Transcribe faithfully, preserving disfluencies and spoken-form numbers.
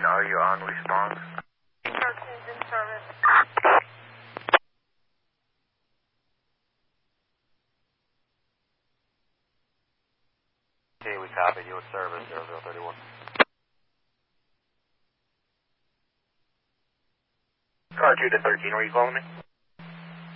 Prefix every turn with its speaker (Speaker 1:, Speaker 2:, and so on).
Speaker 1: Are you on response?
Speaker 2: Cartoons in service.
Speaker 1: Okay, we copied you with service, zero zero thirty-one. Car two to thirteen, were you calling me?